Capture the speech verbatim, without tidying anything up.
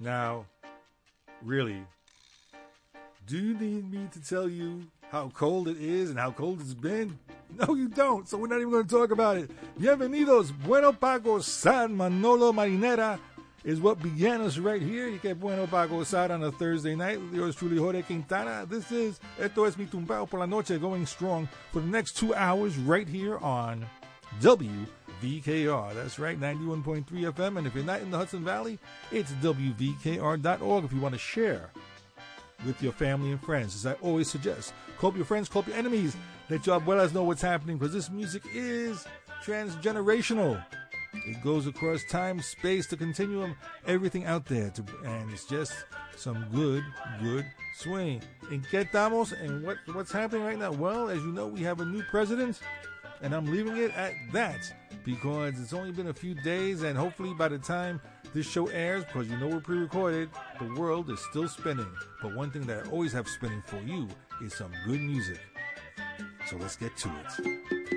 Now, really, do you need me to tell you how cold it is and how cold it's been? No, you don't, so we're not even going to talk about it. Bienvenidos, bueno pa gozar, Manolo Marinera is what began us right here. You get bueno pa gozar on a Thursday night with yours truly, Jorge Quintana. This is Esto es mi tumbao por la noche, going strong for the next two hours right here on W V K R. That's right, ninety-one point three F M. And if you're not in the Hudson Valley, it's W V K R dot org if you want to share with your family and friends. As I always suggest, call up your friends, call up your enemies. Let your abuelas know what's happening, because this music is transgenerational. It goes across time, space, the continuum, everything out there. To, and it's just some good, good swing. In qué estamos? And what, what's happening right now? Well, as you know, we have a new president, and I'm leaving it at that, because it's only been a few days, and hopefully by the time this show airs, because you know we're pre-recorded, the world is still spinning. But one thing that I always have spinning for you is some good music. So let's get to it.